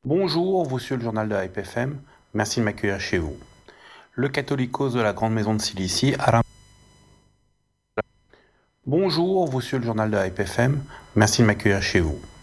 Bonjour, vous suivez le journal de Hype FM. Merci de m'accueillir chez vous. Le catholicos de la Grande Maison de Cilicie, Aram. Bonjour, vous suivez le journal de Hype FM. Merci de m'accueillir chez vous.